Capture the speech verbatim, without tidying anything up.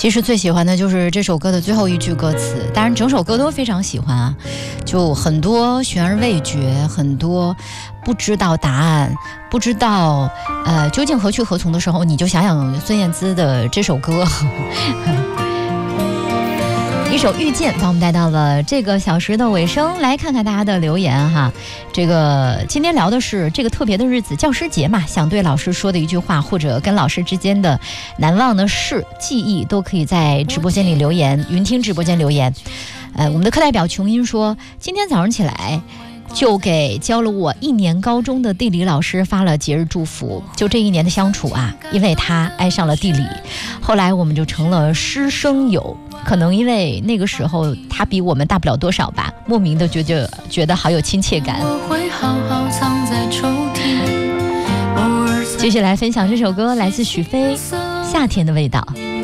其实最喜欢的就是这首歌的最后一句歌词，当然整首歌都非常喜欢啊，就很多悬而未决，很多不知道答案，不知道呃究竟何去何从的时候，你就想想孙燕姿的这首歌。一首遇见帮我们带到了这个小时的尾声，来看看大家的留言哈。这个今天聊的是这个特别的日子，教师节嘛，想对老师说的一句话，或者跟老师之间的难忘的事记忆，都可以在直播间里留言，云听直播间留言。呃，我们的课代表琼英说，今天早上起来就给教了我一年高中的地理老师发了节日祝福。就这一年的相处啊，因为他爱上了地理，后来我们就成了师生友。可能因为那个时候他比我们大不了多少吧，莫名的觉得觉得好有亲切感。 我会好好藏在抽屉。 继续来分享这首歌，来自许飞《夏天的味道》。